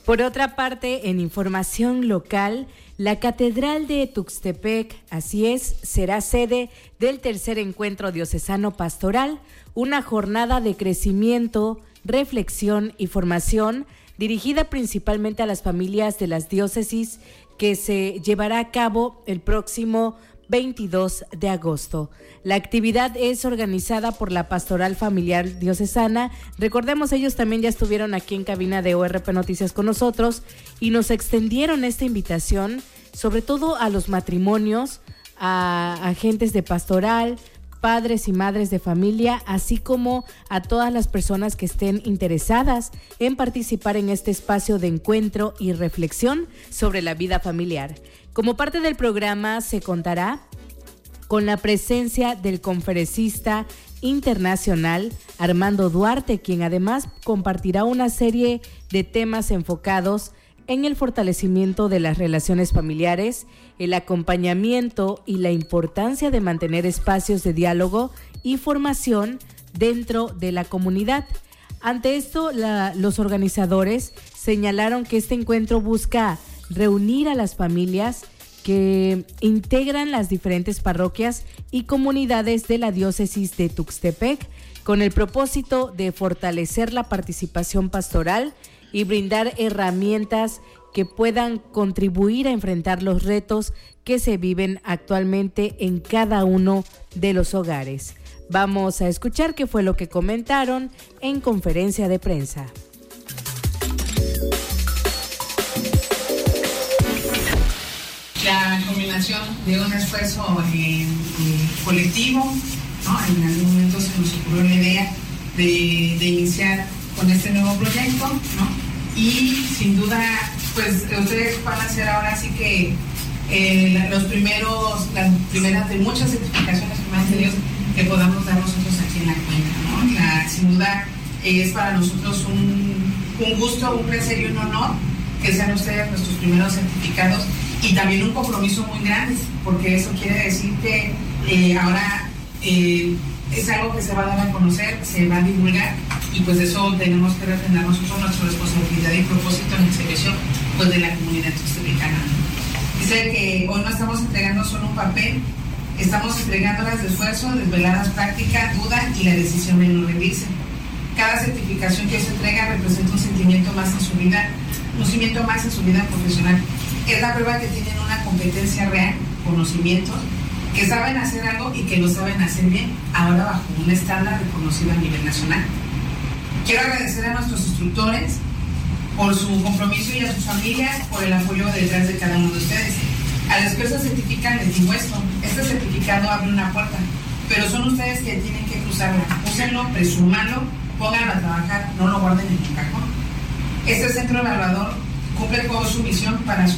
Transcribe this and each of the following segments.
Por otra parte, en información local, la Catedral de Tuxtepec, así es, será sede del tercer encuentro diocesano pastoral, una jornada de crecimiento, reflexión y formación dirigida principalmente a las familias de las diócesis que se llevará a cabo el próximo 22 de agosto. La actividad es organizada por la Pastoral Familiar Diocesana. Recordemos, ellos también ya estuvieron aquí en cabina de ORP Noticias con nosotros y nos extendieron esta invitación, sobre todo a los matrimonios, a agentes de pastoral, padres y madres de familia, así como a todas las personas que estén interesadas en participar en este espacio de encuentro y reflexión sobre la vida familiar. Como parte del programa se contará con la presencia del conferencista internacional Armando Duarte, quien además compartirá una serie de temas enfocados en el fortalecimiento de las relaciones familiares, el acompañamiento y la importancia de mantener espacios de diálogo y formación dentro de la comunidad. Ante esto, los organizadores señalaron que este encuentro busca reunir a las familias que integran las diferentes parroquias y comunidades de la diócesis de Tuxtepec con el propósito de fortalecer la participación pastoral y brindar herramientas que puedan contribuir a enfrentar los retos que se viven actualmente en cada uno de los hogares. Vamos a escuchar qué fue lo que comentaron en conferencia de prensa. La combinación de un esfuerzo colectivo, ¿no? En algún momento se nos ocurrió la idea de iniciar con este nuevo proyecto, ¿no? Y sin duda, pues ustedes van a ser ahora sí que las primeras de muchas certificaciones de Dios que podamos dar nosotros aquí en la cuenca, ¿no? Sin duda es para nosotros un gusto, un placer y un honor que sean ustedes nuestros primeros certificados y también un compromiso muy grande, porque eso quiere decir que ahora es algo que se va a dar a conocer, se va a divulgar y pues eso tenemos que refrendar nosotros nuestra responsabilidad y propósito en el servicio pues de la comunidad tuxtepecana. Dice que hoy no estamos entregando solo un papel, estamos entregando horas de esfuerzo, desveladas práctica, duda y la decisión de no rendirse. Cada certificación que se entrega representa un sentimiento más en su vida, un cimiento más en su vida profesional. Es la prueba que tienen una competencia real, conocimientos, que saben hacer algo y que lo saben hacer bien, ahora bajo un estándar reconocido a nivel nacional. Quiero agradecer a nuestros instructores por su compromiso y a sus familias por el apoyo detrás de cada uno de ustedes. A los que se certifican les digo esto, este certificado abre una puerta, pero son ustedes que tienen que cruzarla. Úsenlo, presúmanlo, pónganlo a trabajar, no lo guarden en un cajón. Este centro evaluador cumple con su misión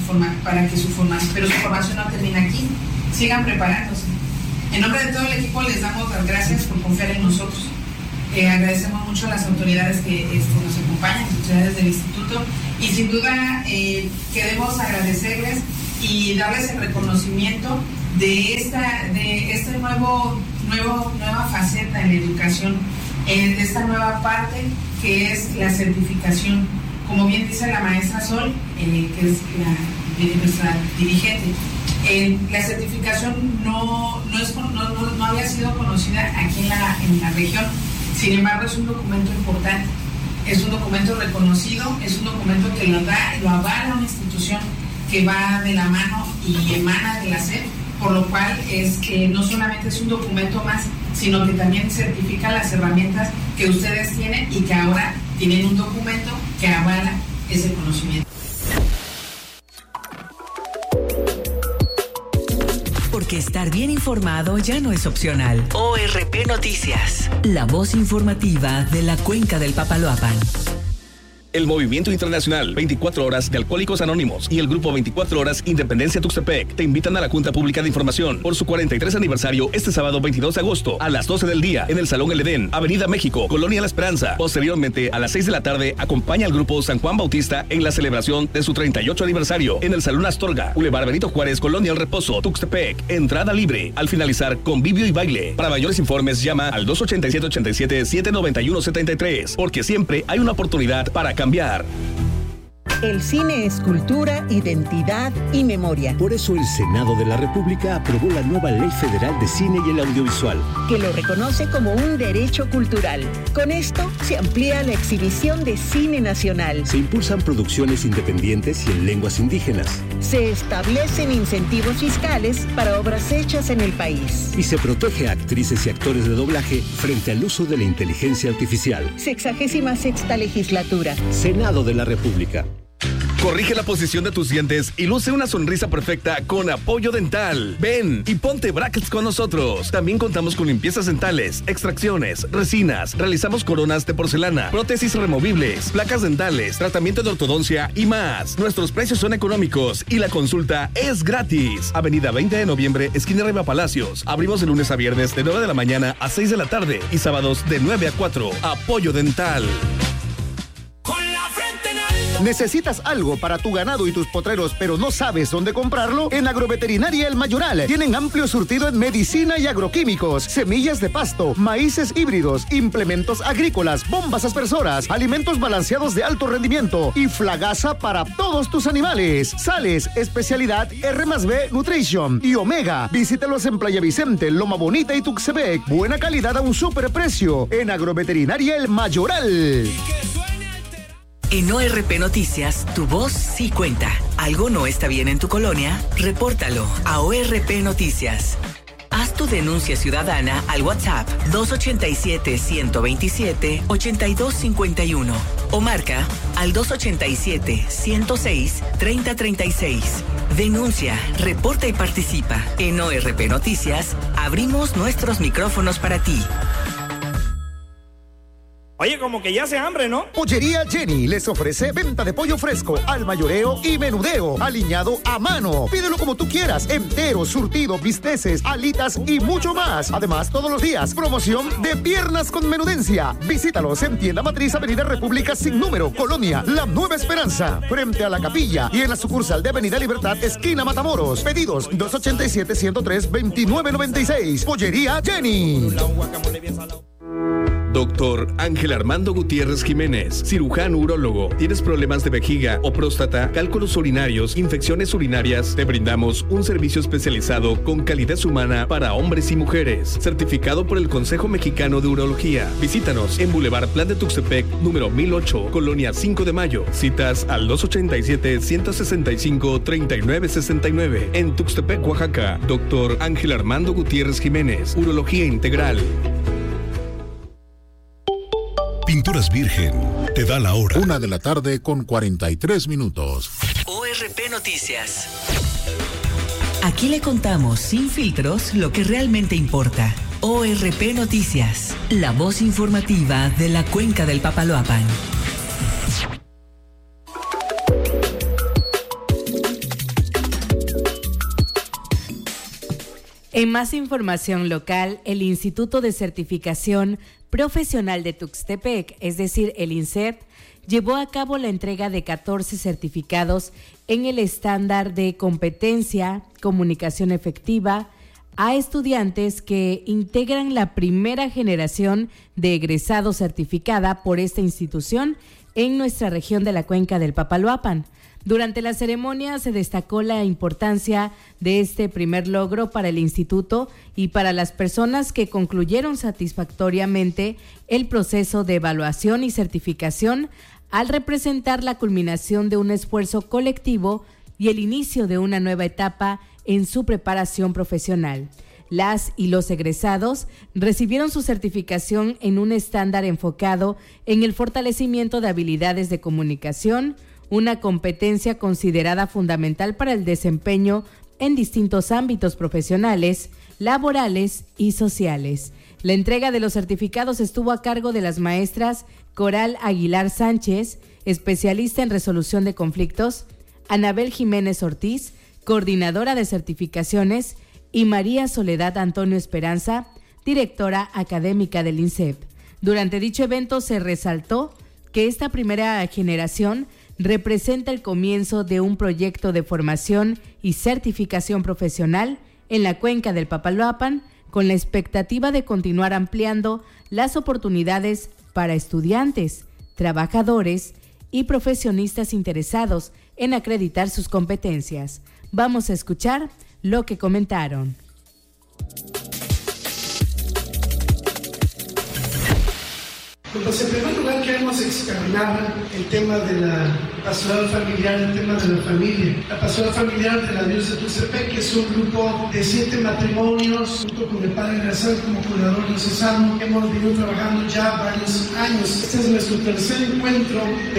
pero su formación no termina aquí. Sigan preparándose. En nombre de todo el equipo les damos las gracias por confiar en nosotros. Agradecemos mucho a las autoridades que nos acompañan, las autoridades del instituto, y sin duda queremos agradecerles y darles el reconocimiento de esta nueva faceta en la educación, de esta nueva parte que es la certificación. Como bien dice la maestra Sol, que es nuestra dirigente, la certificación no había sido conocida aquí en la región. Sin embargo, es un documento importante, es un documento reconocido, es un documento que lo avala una institución que va de la mano y emana de la SEP, por lo cual es que no solamente es un documento más, sino que también certifica las herramientas que ustedes tienen y que ahora tienen un documento que avala ese conocimiento. Porque estar bien informado ya no es opcional. ORP Noticias, la voz informativa de la Cuenca del Papaloapan. El Movimiento Internacional 24 Horas de Alcohólicos Anónimos y el Grupo 24 Horas Independencia Tuxtepec te invitan a la Junta Pública de Información por su 43 aniversario este sábado 22 de agosto a las 12 del día en el Salón El Edén, Avenida México, Colonia La Esperanza. Posteriormente, a las 6 de la tarde, acompaña al Grupo San Juan Bautista en la celebración de su 38 aniversario en el Salón Astorga, Boulevard Benito Juárez, Colonia El Reposo, Tuxtepec. Entrada libre. Al finalizar, convivio y baile. Para mayores informes, llama al 287-87-791-73, porque siempre hay una oportunidad para cambiar. El cine es cultura, identidad y memoria. Por eso el Senado de la República aprobó la nueva Ley Federal de Cine y el Audiovisual, que lo reconoce como un derecho cultural. Con esto se amplía la exhibición de cine nacional. Se impulsan producciones independientes y en lenguas indígenas. Se establecen incentivos fiscales para obras hechas en el país. Y se protege a actrices y actores de doblaje frente al uso de la inteligencia artificial. 66ª legislatura. Senado de la República. Corrige la posición de tus dientes y luce una sonrisa perfecta con Apoyo Dental. Ven y ponte brackets con nosotros. También contamos con limpiezas dentales, extracciones, resinas, realizamos coronas de porcelana, prótesis removibles, placas dentales, tratamiento de ortodoncia y más. Nuestros precios son económicos y la consulta es gratis. Avenida 20 de noviembre, esquina Riva Palacios. Abrimos de lunes a viernes de 9 de la mañana a 6 de la tarde y sábados de 9 a 4. Apoyo Dental. ¿Necesitas algo para tu ganado y tus potreros, pero no sabes dónde comprarlo? En Agroveterinaria El Mayoral tienen amplio surtido en medicina y agroquímicos, semillas de pasto, maíces híbridos, implementos agrícolas, bombas aspersoras, alimentos balanceados de alto rendimiento y flagaza para todos tus animales. Sales, especialidad R+B Nutrition y Omega. Visítalos en Playa Vicente, Loma Bonita y Tuxtepec. Buena calidad a un superprecio. En Agroveterinaria El Mayoral. En ORP Noticias, tu voz sí cuenta. ¿Algo no está bien en tu colonia? Repórtalo a ORP Noticias. Haz tu denuncia ciudadana al WhatsApp 287-127-8251 o marca al 287-106-3036. Denuncia, reporta y participa. En ORP Noticias, abrimos nuestros micrófonos para ti. Oye, como que ya hace hambre, ¿no? Pollería Jenny les ofrece venta de pollo fresco, al mayoreo y menudeo, aliñado a mano. Pídelo como tú quieras, entero, surtido, bisteces, alitas y mucho más. Además, todos los días, promoción de piernas con menudencia. Visítalos en Tienda Matriz, Avenida República sin número, Colonia La Nueva Esperanza, frente a la capilla, y en la sucursal de Avenida Libertad, esquina Matamoros. Pedidos 287-103-2996. Pollería Jenny. Doctor Ángel Armando Gutiérrez Jiménez, cirujano urólogo. ¿Tienes problemas de vejiga o próstata, cálculos urinarios, infecciones urinarias? Te brindamos un servicio especializado con calidez humana para hombres y mujeres, certificado por el Consejo Mexicano de Urología. Visítanos en Boulevard Plan de Tuxtepec, número 1008, Colonia 5 de Mayo. Citas al 287-165-3969. En Tuxtepec, Oaxaca. Doctor Ángel Armando Gutiérrez Jiménez, Urología Integral. Pinturas Virgen te da la hora. 1:43 ORP Noticias. Aquí le contamos sin filtros lo que realmente importa. ORP Noticias, la voz informativa de la cuenca del Papaloapan. En más información local, el Instituto de Certificación Profesional de Tuxtepec, es decir, el INCEP, llevó a cabo la entrega de 14 certificados en el estándar de competencia, comunicación efectiva, a estudiantes que integran la primera generación de egresados certificada por esta institución en nuestra región de la cuenca del Papaloapan. Durante la ceremonia se destacó la importancia de este primer logro para el instituto y para las personas que concluyeron satisfactoriamente el proceso de evaluación y certificación al representar la culminación de un esfuerzo colectivo y el inicio de una nueva etapa en su preparación profesional. Las y los egresados recibieron su certificación en un estándar enfocado en el fortalecimiento de habilidades de comunicación, una competencia considerada fundamental para el desempeño en distintos ámbitos profesionales, laborales y sociales. La entrega de los certificados estuvo a cargo de las maestras Coral Aguilar Sánchez, especialista en resolución de conflictos, Anabel Jiménez Ortiz, coordinadora de certificaciones, y María Soledad Antonio Esperanza, directora académica del INCEP. Durante dicho evento se resaltó que esta primera generación representa el comienzo de un proyecto de formación y certificación profesional en la cuenca del Papaloapan, con la expectativa de continuar ampliando las oportunidades para estudiantes, trabajadores y profesionistas interesados en acreditar sus competencias. Vamos a escuchar lo que comentaron. Pues en primer lugar queremos externar el tema de la pastoral familiar, el tema de la familia. La pastoral familiar de la diócesis de Tuxtepec, que es un grupo de 7 matrimonios, junto con el padre Grazal como curador diocesano. Hemos venido trabajando ya varios años. Este es nuestro tercer encuentro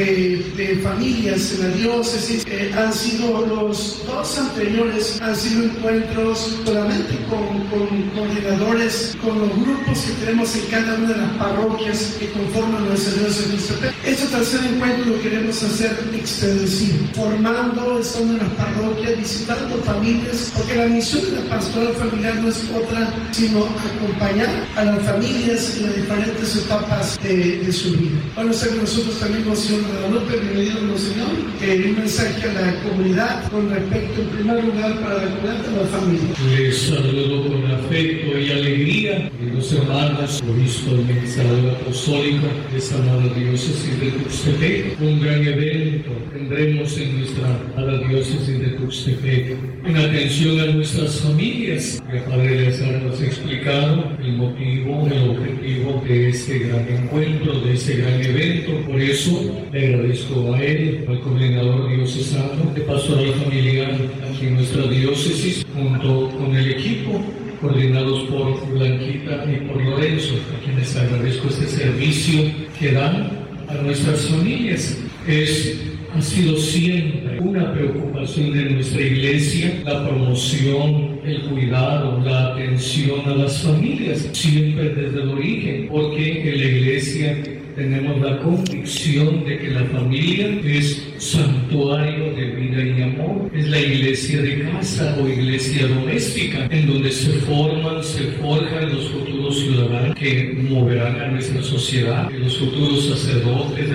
de familias en la diócesis. Han sido los 2 anteriores, han sido encuentros solamente con coordinadores, con los grupos que tenemos en cada una de las parroquias que conforman nuestra diócesis de Tuxtepec. Este tercer encuentro lo queremos hacer extensivo, formando, estando en las parroquias, visitando familias, porque la misión de la pastoral familiar no es otra, sino acompañar a las familias en las diferentes etapas de su vida. Van a estar nosotros también, Monseñor Guadalupe, bienvenido, Monseñor, un mensaje a la comunidad con respecto, en primer lugar, para la comunidad de la familia. Les saludo con afecto y alegría de los hermanos, obispo administrador apostólico de esta amada diócesis de Tuxtepec. Un gran evento tendremos en nuestra amada diócesis de Tuxtepec en atención a nuestras familias. El padre Eleazar nos ha explicado el motivo, el objetivo de este gran encuentro, de este gran evento. Por eso le agradezco a él, al coordinador diocesano de pastoral familiar aquí en nuestra diócesis, junto con el equipo coordinados por Blanquita y por Lorenzo, a quienes agradezco este servicio que dan a nuestras familias. Ha sido siempre una preocupación de nuestra iglesia la promoción, el cuidado, la atención a las familias, siempre desde el origen, porque en la iglesia tenemos la convicción de que la familia es santuario de vida y amor, es la iglesia de casa o iglesia doméstica, en donde se forman, se forjan los futuros ciudadanos que moverán a nuestra sociedad, los futuros sacerdotes,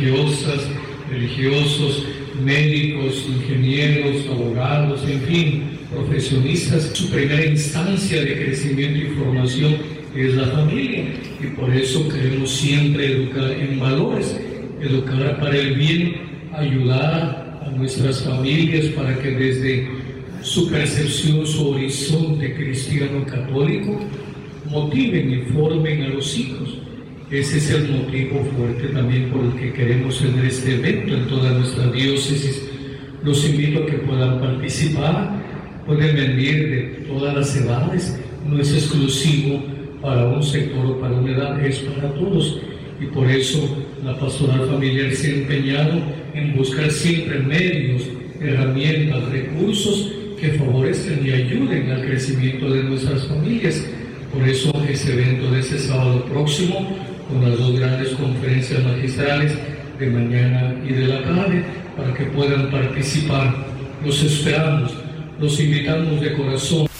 religiosos, médicos, ingenieros, abogados, en fin, profesionistas. Su primera instancia de crecimiento y formación es la familia, y por eso queremos siempre educar en valores, educar para el bien, ayudar a nuestras familias para que desde su percepción, su horizonte cristiano católico, motiven y formen a los hijos. Ese es el motivo fuerte también por el que queremos tener este evento en toda nuestra diócesis. Los invito a que puedan participar, pueden venir de todas las edades, no es exclusivo para un sector o para una edad, es para todos. Y por eso la pastoral familiar se ha empeñado en buscar siempre medios, herramientas, recursos que favorezcan y ayuden al crecimiento de nuestras familias. Por eso ese evento de este sábado próximo, con las 2 grandes conferencias magistrales de mañana y de la tarde, para que puedan participar. Los esperamos, los invitamos de corazón.